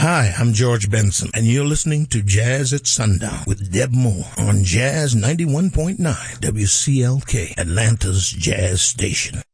Hi, I'm George Benson, and you're listening to Jazz at Sundown with Deb Moore on Jazz 91.9 WCLK, Atlanta's Jazz Station.